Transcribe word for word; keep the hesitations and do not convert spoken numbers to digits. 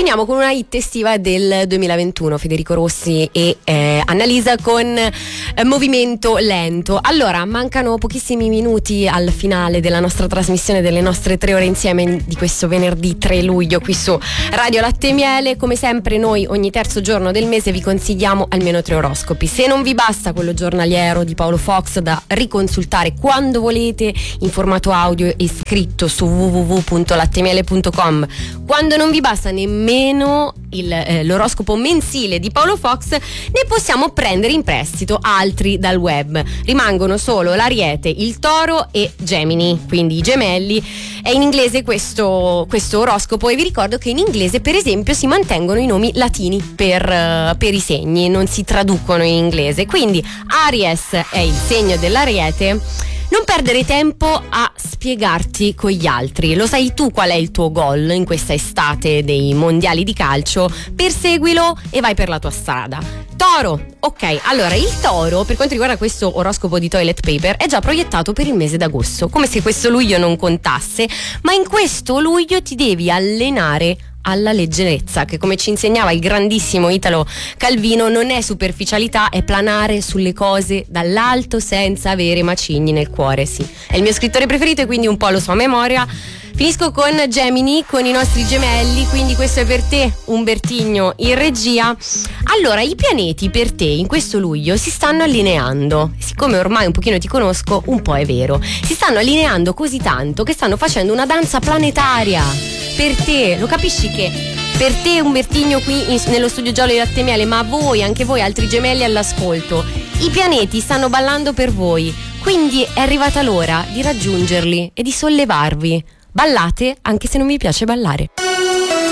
Torniamo con una hit estiva del duemilaventuno, Federico Rossi e eh, Annalisa con eh, Movimento Lento. Allora, mancano pochissimi minuti al finale della nostra trasmissione, delle nostre tre ore insieme di questo venerdì tre luglio qui su Radio Latte e Miele. Come sempre noi ogni terzo giorno del mese vi consigliamo almeno tre oroscopi. Se non vi basta quello giornaliero di Paolo Fox da riconsultare quando volete in formato audio e scritto su w w w punto lattemiele punto com, quando non vi basta nemmeno il, eh, l'oroscopo mensile di Paolo Fox, ne possiamo prendere in prestito altri dal web. Rimangono solo l'Ariete, il Toro e Gemini, quindi i gemelli. È in inglese questo, questo oroscopo, e vi ricordo che in inglese per esempio si mantengono i nomi latini per, uh, per i segni, non si traducono in inglese. Quindi Aries è il segno dell'Ariete. Non perdere tempo a spiegarti con gli altri. Lo sai tu qual è il tuo goal in questa estate dei mondiali di calcio? Perseguilo e vai per la tua strada. Toro, ok, allora il Toro, per quanto riguarda questo oroscopo di Toilet Paper, è già proiettato per il mese d'agosto, come se questo luglio non contasse, ma in questo luglio ti devi allenare alla leggerezza, che come ci insegnava il grandissimo Italo Calvino non è superficialità, è planare sulle cose dall'alto senza avere macigni nel cuore. Sì, è il mio scrittore preferito e quindi un po' lo so a memoria. Finisco con Gemini, con i nostri gemelli, quindi questo è per te, Umbertigno in regia. Allora, i pianeti per te in questo luglio si stanno allineando. Siccome ormai un pochino ti conosco, un po' è vero. Si stanno allineando così tanto che stanno facendo una danza planetaria per te. Lo capisci che per te Umbertigno qui in, nello studio giallo di Latte e Miele, ma voi, anche voi altri gemelli all'ascolto, i pianeti stanno ballando per voi, quindi è arrivata l'ora di raggiungerli e di sollevarvi. Ballate anche se non vi piace ballare.